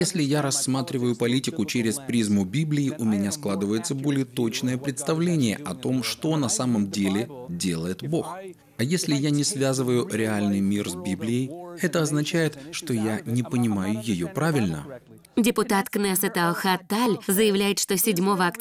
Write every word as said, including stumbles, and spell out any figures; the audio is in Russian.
Если я рассматриваю политику через призму Библии, у меня складывается более точное представление о том, что на самом деле делает Бог. А если я не связываю реальный мир с Библией, это означает, что я не понимаю ее правильно. Депутат Кнессета Охад Таль заявляет, что седьмого октября